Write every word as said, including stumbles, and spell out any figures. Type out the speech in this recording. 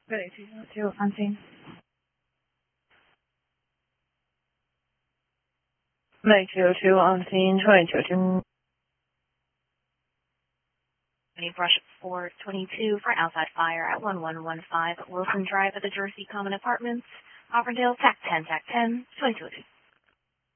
Ready two zero two on scene. Ready two zero two on scene, twenty two two. Brush four twenty-two for outside fire at one one one five Wilson Drive at the Jersey Common Apartments. Auburndale, TAC ten, TAC ten, twenty two two.